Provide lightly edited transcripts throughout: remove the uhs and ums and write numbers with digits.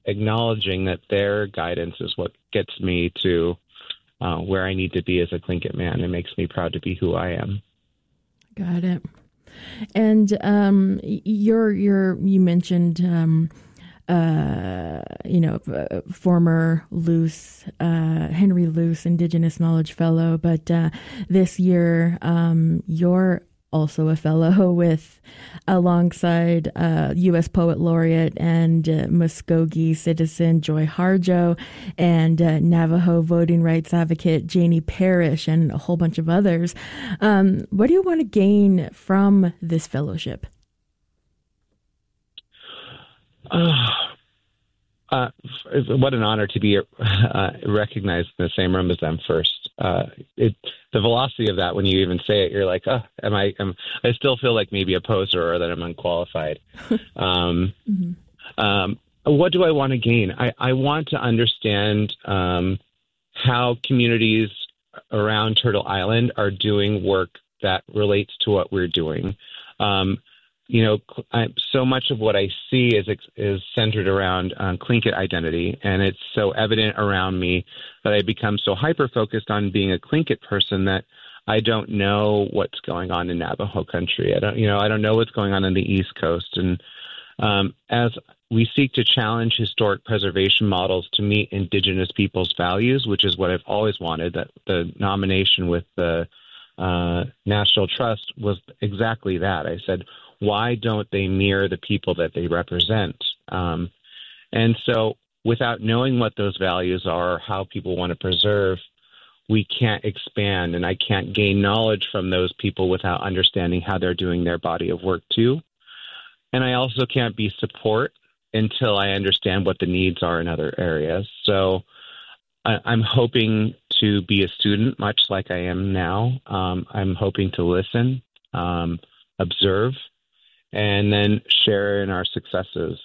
acknowledging that their guidance is what gets me to where I need to be as a Tlingit man. It makes me proud to be who I am. Got it. And you mentioned former Luce, Henry Luce Indigenous Knowledge Fellow, but this year you're also a fellow with alongside U.S. Poet Laureate and Muskogee citizen Joy Harjo and Navajo voting rights advocate Janie Parrish and a whole bunch of others. What do you want to gain from this fellowship? What an honor to be recognized in the same room as them first. The velocity of that, when you even say it, you're like, oh, I still feel like maybe a poser or that I'm unqualified. What do I want to gain? I want to understand how communities around Turtle Island are doing work that relates to what we're doing. So much of what I see is centered around Tlingit identity, and it's so evident around me that I become so hyper-focused on being a Tlingit person that I don't know what's going on in Navajo country. I don't know what's going on the East Coast. And as we seek to challenge historic preservation models to meet Indigenous people's values, which is what I've always wanted, that the nomination with the National Trust was exactly that. I said, why don't they mirror the people that they represent? And so without knowing what those values are or how people want to preserve, we can't expand, and I can't gain knowledge from those people without understanding how they're doing their body of work too. And I also can't be support until I understand what the needs are in other areas. So I'm hoping to be a student, much like I am now. I'm hoping to listen, observe, and then share in our successes.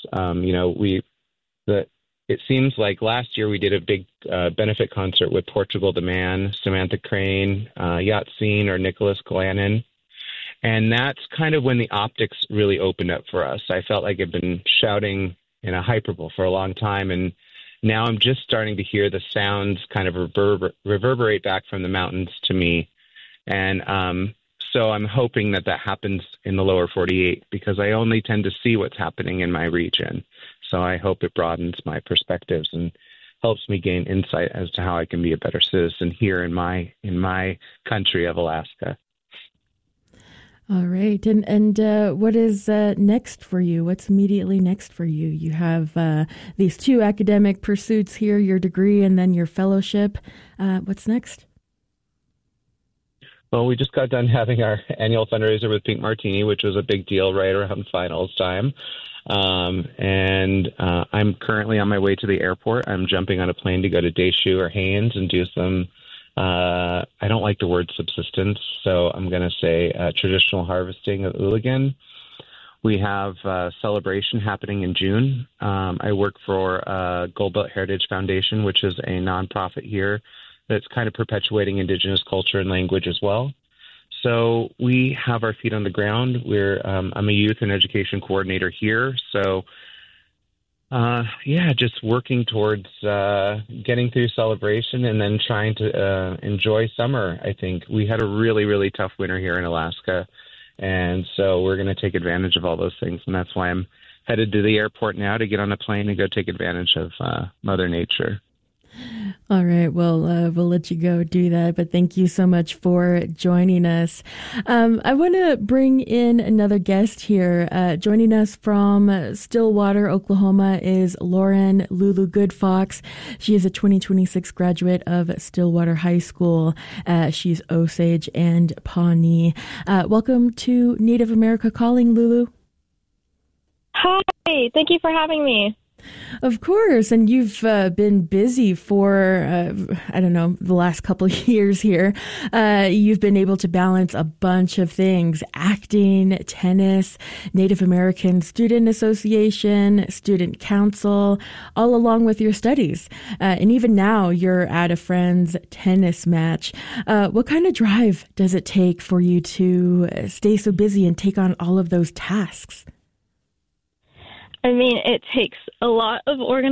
It seems like last year we did a big benefit concert with Portugal the Man, Samantha Crane, Yatsine, or Nicholas Glannon. And that's kind of when the optics really opened up for us. I felt like I've been shouting in a hyperbole for a long time, and now I'm just starting to hear the sounds kind of reverberate back from the mountains to me. And so I'm hoping that happens in the lower 48 because I only tend to see what's happening in my region. So I hope it broadens my perspectives and helps me gain insight as to how I can be a better citizen here in my country of Alaska. All right. And what is next for you? What's immediately next for you? You have these two academic pursuits here, your degree and then your fellowship. What's next? Well, we just got done having our annual fundraiser with Pink Martini, which was a big deal right around finals time. And I'm currently on my way to the airport. I'm jumping on a plane to go to Deschutes or Haines and do some, I don't like the word subsistence, so I'm going to say traditional harvesting of Ooligan. We have a celebration happening in June. I work for Gold Belt Heritage Foundation, which is a nonprofit here that's kind of perpetuating Indigenous culture and language as well. So we have our feet on the ground. I'm a youth and education coordinator here. So, just working towards getting through celebration and then trying to enjoy summer, I think. We had a really, really tough winter here in Alaska, and so we're going to take advantage of all those things. And that's why I'm headed to the airport now to get on a plane and go take advantage of Mother Nature. All right. Well, we'll let you go do that. But thank you so much for joining us. I want to bring in another guest here. Joining us from Stillwater, Oklahoma is Lauren Lulu Goodfox. She is a 2026 graduate of Stillwater High School. She's Osage and Pawnee. Welcome to Native America Calling, Lulu. Hi. Thank you for having me. Of course. And you've been busy for, the last couple of years here. You've been able to balance a bunch of things: acting, tennis, Native American Student Association, Student Council, all along with your studies. And even now you're at a friend's tennis match. What kind of drive does it take for you to stay so busy and take on all of those tasks? I mean, it takes a lot of organization.